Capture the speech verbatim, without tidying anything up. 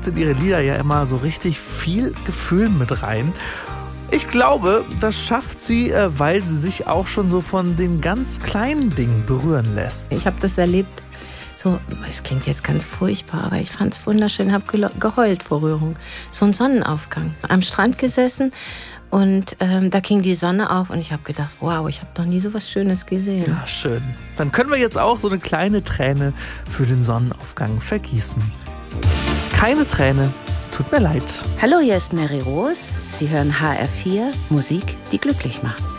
in ihre Lieder ja immer so richtig viel Gefühl mit rein. Ich glaube, das schafft sie, weil sie sich auch schon so von den ganz kleinen Dingen berühren lässt. Ich habe das erlebt, so, es klingt jetzt ganz furchtbar, aber ich fand es wunderschön, habe geheult vor Rührung. So ein Sonnenaufgang, am Strand gesessen und ähm, da ging die Sonne auf und ich habe gedacht, wow, ich habe noch nie so was Schönes gesehen. Ja, schön. Dann können wir jetzt auch so eine kleine Träne für den Sonnenaufgang vergießen. Keine Träne. Tut mir leid. Hallo, hier ist Mary Rose. Sie hören H R vier, Musik, die glücklich macht.